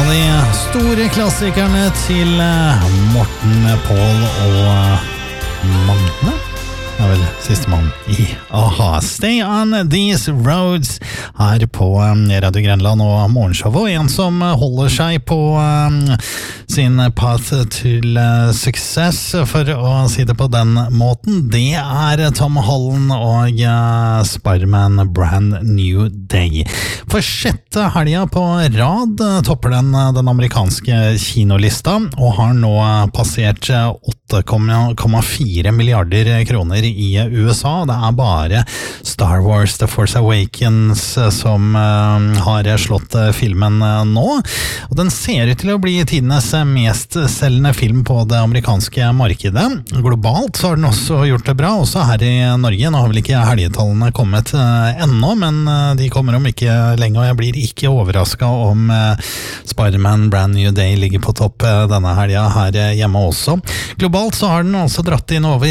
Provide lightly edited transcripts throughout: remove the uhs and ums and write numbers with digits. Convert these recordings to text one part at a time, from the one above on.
av de store klassikerne til Morten, Paul og Magne. Det er vel siste mann i A-ha. Stay on these roads her på Radio Grenland og Morgenshowet. Og en som holder seg på sin path til success, for å si det på den måten, det er Tom Holland og Spider-Man Brand New Day. For sjette helga på rad topper den amerikanske kinolista, og har nå passert 8,4 milliarder kroner i USA. Det er bare Star Wars The Force Awakens som har slått filmen nå, og den ser ut til å bli tidenes mest selgende film på det amerikanske markedet. Globalt så har den også gjort det bra, også her i Norge. Nå har vel ikke helgetallene kommet ennå, men de kommer om ikke lenge, og jeg blir ikke overrasket om Spider-Man Brand New Day ligger på topp denne helga her hjemme også. Globalt så har den altså dratt inn over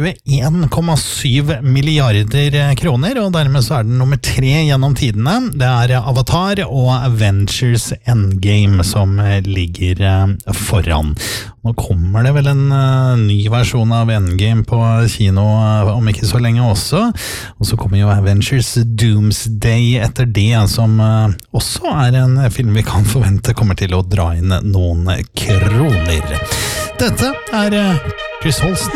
21,7 milliarder kroner, og dermed så er den nummer 3 gjennom tidene. Det er Avatar og Avengers Endgame som ligger foran. Nå kommer det vel en ny versjon av Endgame på kino om ikke så lenge også, og så kommer jo Avengers Doomsday etter det, som også er en film vi kan forvente kommer til å dra inn noen kroner. Dette er Chris Holsten